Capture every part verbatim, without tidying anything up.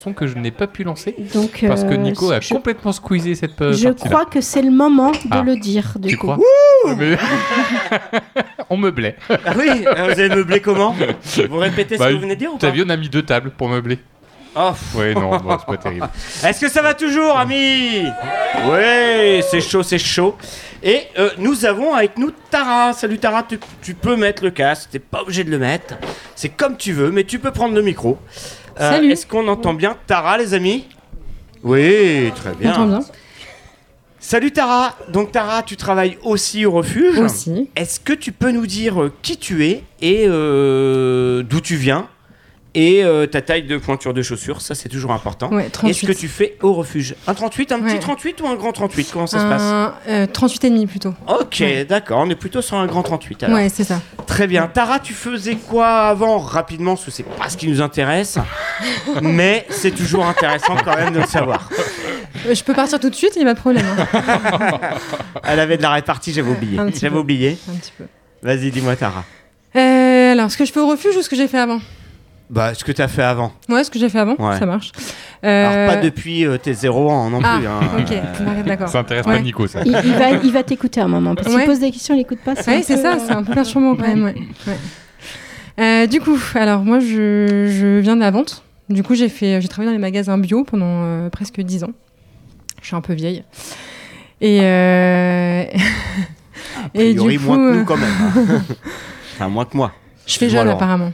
que je n'ai pas pu lancer Donc, parce que euh, Nico a je, complètement squeezé cette euh, je partie-là. crois que c'est le moment de Ah, le dire. Du tu coup. crois Mais... On meublait. Ah oui, euh, vous avez meublé comment? Vous répétez Bah, ce que vous venez de dire ou t'as pas? vu, on a mis deux tables pour meubler. Oh. Ouais, non, bon, c'est pas terrible. Est-ce que ça va toujours, amis? Oui, c'est chaud, c'est chaud. Et euh, nous avons avec nous Tara. Salut Tara, tu, tu peux mettre le casque, t'es pas obligé de le mettre. C'est comme tu veux, mais tu peux prendre le micro. Euh, Salut. Est-ce qu'on entend bien Tara, les amis? Oui, très bien. On entend bien. Salut Tara. Donc Tara, tu travailles aussi au refuge. Aussi. Est-ce que tu peux nous dire euh, qui tu es et euh, d'où tu viens et euh, ta taille de pointure de chaussures? Ça, c'est toujours important. Ouais, trente-huit. Est-ce que tu fais au refuge un trente-huit, un petit Ouais. trente-huit ou un grand trente-huit? Comment ça se passe? Un, euh, trente-huit et demi plutôt. Ok, Ouais. d'accord. On est plutôt sur un grand trente-huit alors. Ouais, c'est ça. Très bien. Tara, tu faisais quoi avant? Rapidement, parce que c'est pas ce qui nous intéresse. Mais c'est toujours intéressant quand même de le savoir. Euh, je peux partir tout de suite, il n'y a pas de problème. Hein. Elle avait de la répartie, j'avais oublié. Un petit J'avais peu. oublié. Un petit peu. Vas-y, dis-moi Tara. Euh, alors, ce que je fais au refuge ou ce que j'ai fait avant? Bah, ce que t'as fait avant. Ouais, ce que j'ai fait avant, Ouais. ça marche. Alors, Euh, pas depuis euh, tes zéro ans non Ah, plus. Hein. ok, Euh, d'accord. Ça intéresse Ouais. pas Nico, ça. Il, il va, il va t'écouter un moment. Parce qu'il Ouais. pose des questions, il n'écoute pas. Ouais, un c'est peu, ça, euh, c'est un peu perturbant quand même. Ouais. Ouais. Euh, du coup, alors moi, je, je viens de la vente. Du coup, j'ai fait, j'ai travaillé dans les magasins bio pendant euh, presque dix ans. Je suis un peu vieille. Et, euh... A et priori, du coup, moins que euh, nous quand même. hein. Enfin, moins que moi. je fais Excuse-moi, jeune Laurent. apparemment.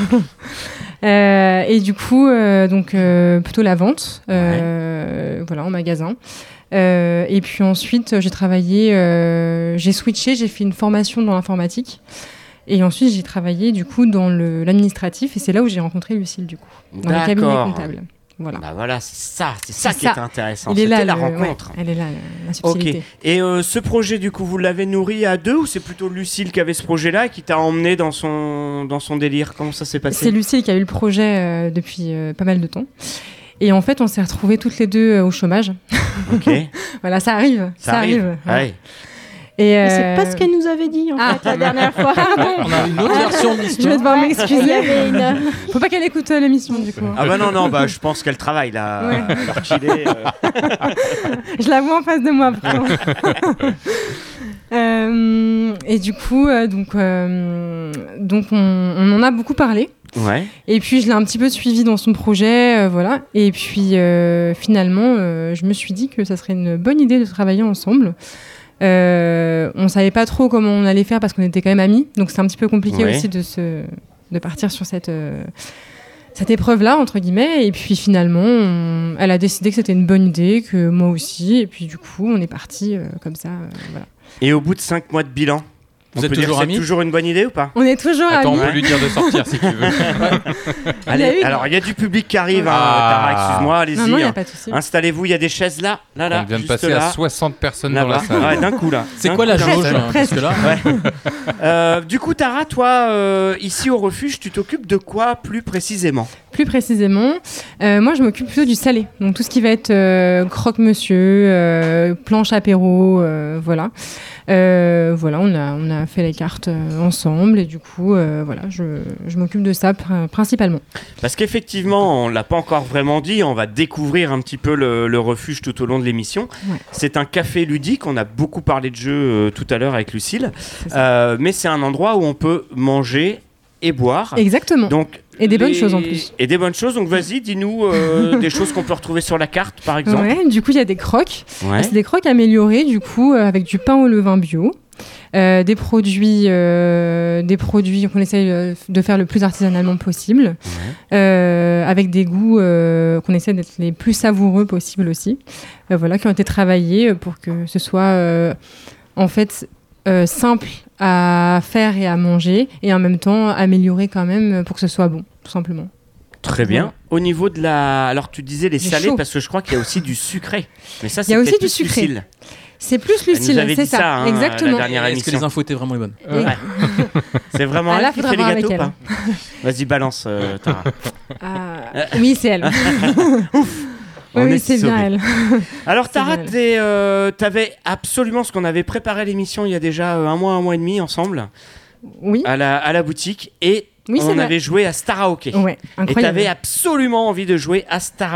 Euh, et du coup, euh, donc euh, plutôt la vente, euh, voilà, en magasin. Euh, et puis ensuite, j'ai travaillé, euh, j'ai switché, j'ai fait une formation dans l'informatique. Et ensuite, j'ai travaillé du coup dans le- l'administratif. Et c'est là où j'ai rencontré Lucille, du coup, dans le cabinet D'accord. comptable. Voilà. Bah voilà, c'est ça, c'est ça C'est qui ça. est intéressant. Il est là, C'était la le- rencontre. ouais, elle est là, la, la Ok. subtilité. Et euh, ce projet, du coup, vous l'avez nourri à deux ou c'est plutôt Lucille qui avait ce projet-là et qui t'a emmené dans son, dans son délire? Comment ça s'est passé? C'est Lucille qui a eu le projet euh, depuis euh, pas mal de temps. Et en fait, on s'est retrouvés toutes les deux euh, au chômage. Ok. Voilà, ça arrive. Ça, arrive. ouais. Ouais. Et Mais c'est euh, pas ce qu'elle nous avait dit en Ah. fait la dernière fois. On a une autre version de je vais l'histoire. devoir Il y m'excuser. avait une. Faut pas qu'elle écoute euh, l'émission du coup. Ah bah non, non, bah je pense qu'elle travaille là. Ouais. Alors qu'il est, euh, Je la vois en face de moi. pourtant. Euh, et du coup, euh, donc, euh, donc on, on en a beaucoup parlé. Ouais. Et puis je l'ai un petit peu suivi dans son projet, euh, voilà. Et puis euh, finalement, euh, je me suis dit que ça serait une bonne idée de travailler ensemble. Euh, on savait pas trop comment on allait faire parce qu'on était quand même amis, donc c'est un petit peu compliqué Ouais. aussi de se, de partir sur cette euh, cette épreuve-là entre guillemets. Et puis finalement, on- elle a décidé que c'était une bonne idée, que moi aussi. Et puis du coup, on est parti euh, comme ça, euh, voilà. Et au bout de cinq mois de bilan, Vous on êtes peut dire toujours que c'est amis? toujours une bonne idée ou pas? On est toujours Attends, on amis. peut lui dire de sortir si tu veux. Il y a eu- Alors il y a du public qui arrive, hein, Ah. Tara, excuse-moi, allez-y. Non, non, il n'y a hein. pas de souci. Installez-vous, il y a des chaises là, là, là, On vient de juste passer là, à soixante personnes dans là-bas. la salle. Ouais, d'un coup là. C'est D'un quoi coup, la d'un jauge coup. hein, Parce que là, Ouais. Euh, du coup, Tara, toi, euh, ici au refuge, tu t'occupes de quoi plus précisément? Plus précisément, euh, moi je m'occupe plutôt du salé. Donc tout ce qui va être euh, croque-monsieur, euh, planche apéro, euh, voilà. Euh, voilà, on a, on a fait les cartes euh, ensemble et du coup, euh, voilà, je, je m'occupe de ça pr- principalement. Parce qu'effectivement, on l'a pas encore vraiment dit, on va découvrir un petit peu le, le refuge tout au long de l'émission. Ouais. C'est un café ludique, on a beaucoup parlé de jeux euh, tout à l'heure avec Lucille, C'est ça. Euh, mais c'est un endroit où on peut manger et boire. Exactement. Donc, Et des bonnes les- choses en plus. Et des bonnes choses, donc vas-y, dis-nous euh, des choses qu'on peut retrouver sur la carte, par exemple. Ouais, du coup, il y a des croques. Ouais. C'est des croques améliorées, du coup, euh, avec du pain au levain bio. Euh, des produits, euh, des produits qu'on essaye euh, de faire le plus artisanalement possible, euh, avec des goûts euh, qu'on essaie d'être les plus savoureux possible aussi. Euh, voilà, qui ont été travaillés pour que ce soit euh, en fait euh, simple à faire et à manger, et en même temps amélioré quand même pour que ce soit bon, tout simplement. Très bien. Voilà. Au niveau de la... Alors, tu disais les Du salés, chaud. parce que je crois qu'il y a aussi du sucré. Mais ça, Il y c'est a aussi peut-être du plus sucré. Lucille. C'est plus Elle Lucille, nous avait c'est dit ça, ça, hein, exactement. la dernière est-ce que émission. les infos étaient vraiment les bonnes? Et- Ouais. C'est vraiment Ah, elle là, qui faudra fait les voir gâteaux ou avec pas? Vas-y, balance, euh, Tara. Ah, oui, c'est elle. On oui, est c'est sauvés. bien elle. Alors, C'est Tara, bien elle. t'es, euh, t'avais absolument ce qu'on avait préparé l'émission il y a déjà euh, un mois, un mois et demi ensemble Oui. à la, à la boutique. Et Oui, c'est on vrai. avait joué à Starahoké. Ouais, Et incroyable. t'avais absolument envie de jouer à Starahoké.